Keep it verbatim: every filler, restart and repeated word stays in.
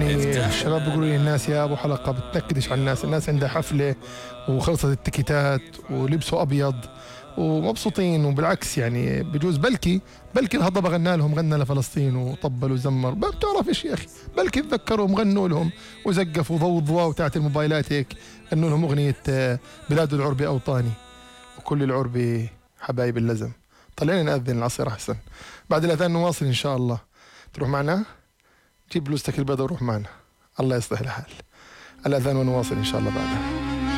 يعني الشباب بيقولوا لي الناس يا ابو حلقه بتنكدش على الناس، الناس عندها حفله وخلصت التيكيتات ولبسوا ابيض ومبسوطين، وبالعكس يعني بجوز بلكي بلكي الهضبه غنى لهم، غنى لفلسطين وطبل وزمر، ما بتعرف ايش يا اخي، بلكي تذكرهم غنوا لهم وزقفوا ضوء ضواو تاعت الموبايلات هيك، غنوا لهم اغنيه بلاد العرب اوطاني وكل العرب حبايب اللزم. طلعنا نأذن العصر احسن، بعد الاذان نواصل ان شاء الله. تروح معنا؟ جيب بلوزتك البيضاء وروح معنا، الله يصلح الحال. الأذان ونواصل إن شاء الله بعدها.